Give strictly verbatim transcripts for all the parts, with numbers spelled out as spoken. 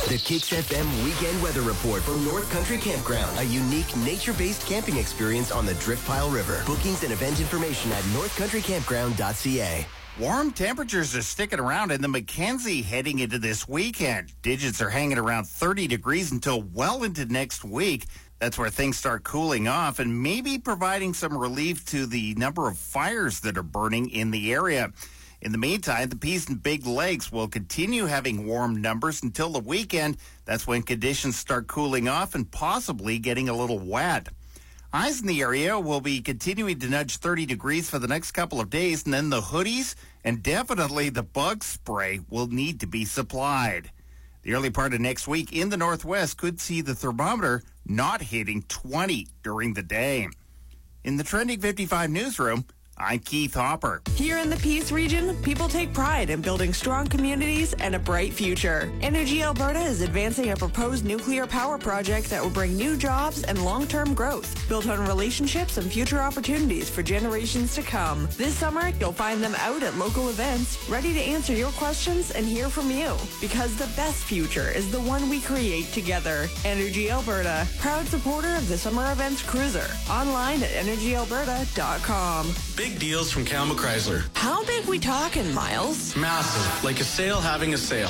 The Kicks F M Weekend Weather Report from North Country Campground. A unique nature-based camping experience on the Driftpile River. Bookings and event information at north country campground dot c a. Warm temperatures are sticking around in the Mackenzie heading into this weekend. Digits are hanging around thirty degrees until well into next week. That's where things start cooling off and maybe providing some relief to the number of fires that are burning in the area. In the meantime, the Peace and Big Lakes will continue having warm numbers until the weekend. That's when conditions start cooling off and possibly getting a little wet. Highs in the area will be continuing to nudge thirty degrees for the next couple of days, and then the hoodies and definitely the bug spray will need to be supplied. The early part of next week in the Northwest could see the thermometer not hitting twenty during the day. In the Trending fifty-five newsroom, I'm Keith Hopper. Here in the Peace region, people take pride in building strong communities and a bright future. Energy Alberta is advancing a proposed nuclear power project that will bring new jobs and long-term growth, built on relationships and future opportunities for generations to come. This summer, you'll find them out at local events, ready to answer your questions and hear from you. Because the best future is the one we create together. Energy Alberta, proud supporter of the Summer Events Cruiser. Online at energy alberta dot com. Big deals from Campbell Chrysler. How big we talking, Miles? Massive, like a sale having a sale.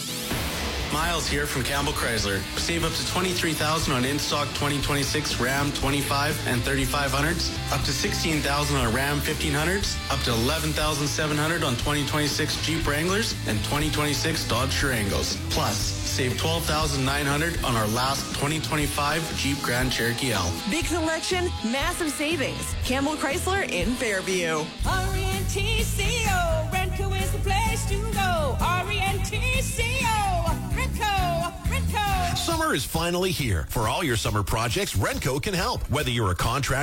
Miles here from Campbell Chrysler. Save up to twenty-three thousand dollars on in-stock twenty twenty-six Ram twenty-five and thirty-five hundreds, up to sixteen thousand dollars on Ram fifteen hundreds, up to eleven thousand seven hundred dollars on twenty twenty-six Jeep Wranglers and twenty twenty-six Dodge Durangos. Plus, save twelve thousand nine hundred dollars on our last twenty twenty-five Jeep Grand Cherokee L. Big selection, massive savings. Campbell Chrysler in Fairview. R E N T C O, Renco is the place to go. R E N T C O, Renco, Renco. Summer is finally here. For all your summer projects, Renco can help. Whether you're a contractor,